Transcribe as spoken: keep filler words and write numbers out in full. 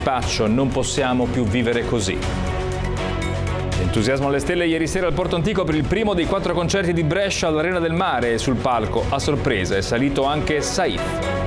Paccio, non possiamo più vivere così. Entusiasmo alle stelle ieri sera al Porto Antico per il primo dei quattro concerti di Brescia all'Arena del Mare. Sul palco, a sorpresa, è salito anche Saif.